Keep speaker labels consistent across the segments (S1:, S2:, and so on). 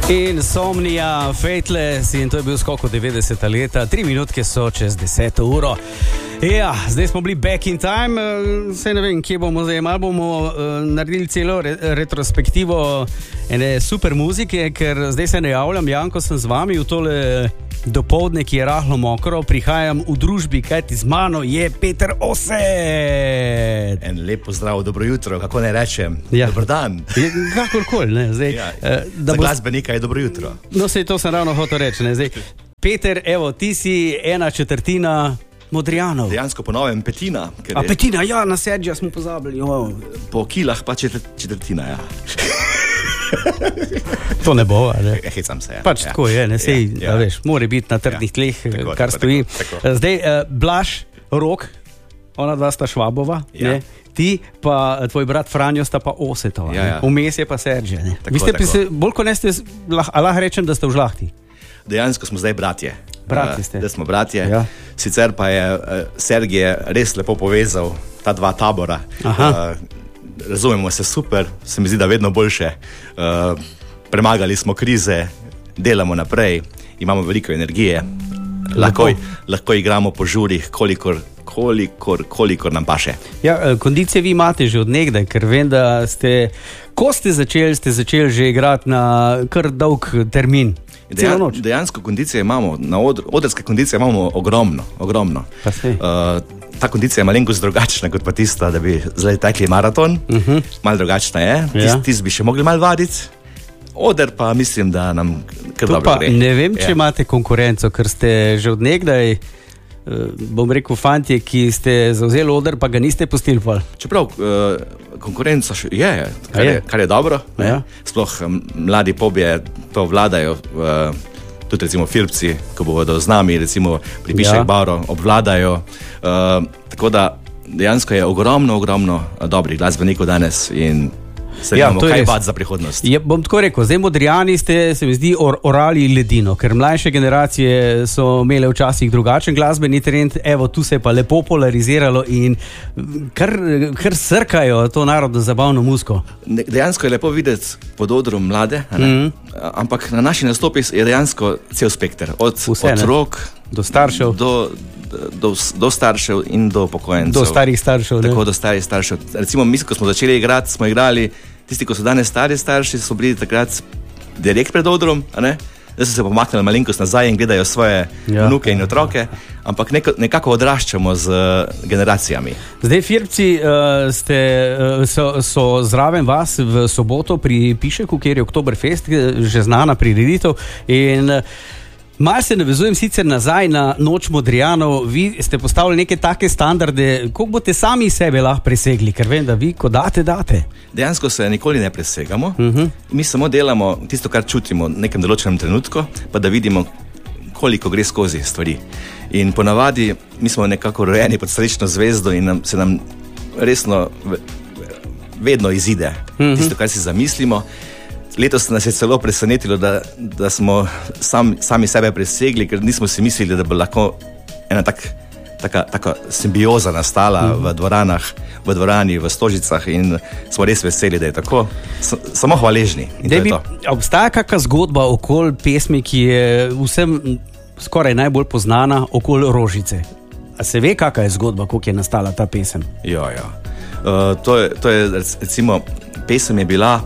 S1: Insomnia, Fateless in to je bil skok v 90. leta, 3 minutke so čez 10. uro. Ja, zdaj smo bili back in time, saj ne vem, kje bomo zdaj, malo bomo naredili celo retrospektivo ene super muzike, ker zdaj se ne javljam, Janko, sem z vami v tole dopoldne, ki je rahlo mokro, prihajam v družbi, kajti z mano je Peter Osed.
S2: En lep pozdrav, dobro jutro, kako ne rečem, dober dan.
S1: Kakorkoli, ne, zdaj.
S2: Ja, za glasbenika je dobro jutro.
S1: No, sej to sem ravno hotel reči, ne, zdaj. Peter, evo, ti si 1/4 Modrijanov.
S2: Dejansko po novem petina.
S1: A petina, ja, na Sergija smo pozabili.
S2: Po kilah pa četrtina, ja.
S1: To ne bo, ne?
S2: Hecam se, ja.
S1: Pač tako je, ne, sej, ja. Veš, mora biti na trdnih tleh, tako, kar stoji. Tako. Zdaj, Blaž, Rok, ona dva sta Švabova, ja. Ne? Ti pa tvoj brat Franjo sta pa Osetova, ja, ja. Vmes je pa Sergija, ne? Tako, vi ste, bolj kot ne ste, lahko rečem, da ste v žlahti.
S2: Dejansko smo zdaj bratje.
S1: Bratje ste.
S2: Da smo bratje.
S1: Ja.
S2: Sicer pa je Sergij res lepo povezal ta dva tabora. Razumemo se super, se mi zdi, da vedno boljše. Premagali smo krize, delamo naprej, imamo veliko energije. Lahko igramo po žurih, kolikor nam paše. Ja,
S1: kondicije vi imate že od nekdaj, ker vem, da ste, ko ste začeli že igrati na kar dolg termin.
S2: Dejansko kondicije imamo, odrske kondicije imamo ogromno. Ta kondicija je malenkost drugačna kot pa tista, da bi zdaj tekli maraton. Malo drugačna je, tist bi še mogli malo vaditi. Oder pa mislim, da nam kar dobro gre.
S1: Ne vem, če imate konkurenco, ker ste že od nekdaj, bom rekel, fantje, ki ste zavzeli oder, pa ga niste pustili pol.
S2: Čeprav konkurenca je, kar je dobro. Ja. Sploh mladi pobje to vladajo, tudi recimo Filipci, ko bodo z nami, recimo pri Pišek Baro, obvladajo. Tako da dejansko je ogromno dobrih glasbenikov danes in se imamo kaj bati za prihodnost.
S1: Bom tako rekel, zdaj Modrijani ste, se mi zdi, orali ledino, ker mlajše generacije so imele včasih drugačen glasbeni trend, evo, tu se je pa lepo polariziralo in kar srkajo to narodno zabavno muziko.
S2: Dejansko je lepo videti pod odrom mlade, ampak na naši nastopi je dejansko cel spekter, od otrok
S1: do staršev,
S2: do staršev in do pokojencev.
S1: Do starih staršev.
S2: Tako, do starih staršev. Recimo, mi, ko smo začeli igrati, smo igrali, tisti, ko so danes stari starši, so bili takrat direkt pred odrom, zdaj so se pomaknili malenkost nazaj in gledajo svoje vnuke in otroke, ampak nekako odraščamo z generacijami.
S1: Zdaj, Firpci, so zraven vas v soboto pri Pišeku, kjer je Oktoberfest, že znana prireditev in malo se navezujem sicer nazaj na Noč Modrijanov. Vi ste postavili neke take standarde, koliko boste sami sebe lahko presegli, ker vem, da vi, ko date.
S2: Dejansko se nikoli ne presegamo. Mi samo delamo tisto, kar čutimo v nekem določenem trenutku, pa da vidimo, koliko gre skozi stvari. In ponavadi, mi smo nekako rojeni pod srečno zvezdo in se nam resno vedno izide tisto, kar si zamislimo. Letos nas je celo presenetilo, da smo sami sebe presegli, ker nismo si mislili, da bi lahko ena taka simbioza nastala v dvorani, v Stožicah in smo res veseli, da je tako. Samo hvaležni.
S1: Obstaja kakšna zgodba okoli pesmi, ki je vsem skoraj najbolj poznana, okoli Rožice? A se ve, kakšna je zgodba, kako je nastala ta pesem?
S2: Ja. To je recimo, pesem je bila...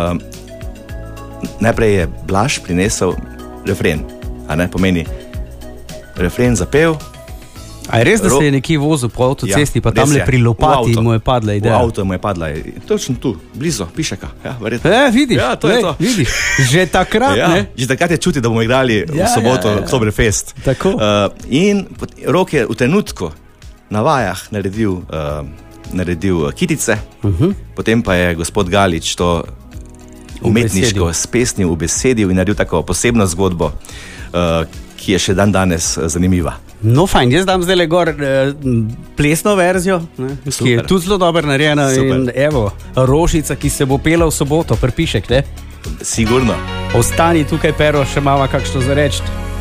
S2: Najprej je Blaž prinesel refren, pomeni refren zapel.
S1: A je res, da se je nekje vozil po avtocesti, pa tam le pri lopati mu je padla ideja?
S2: V avto mu je padla, točno tu, blizu Pišeka. Verjetno.
S1: Vidiš,
S2: ja, to je to.
S1: Vidiš, že takrat, ne?
S2: Že takrat je čuti, da bomo igrali v soboto Oktoberfest.
S1: Tako.
S2: In Rok je v trenutku na vajah naredil kitice, potem pa je gospod Galič to umetniško spesnil, ubesedil in naredil tako posebno zgodbo, ki je še danes zanimiva.
S1: No, fajn, jaz dam zdaj le gor plesno verzijo, ki je tudi zelo dobro narejena. In evo, Rožica, ki se bo pela v soboto, pri Pišek, ne?
S2: Sigurno.
S1: Ostani tukaj, Pero, še malo kakšno za reči.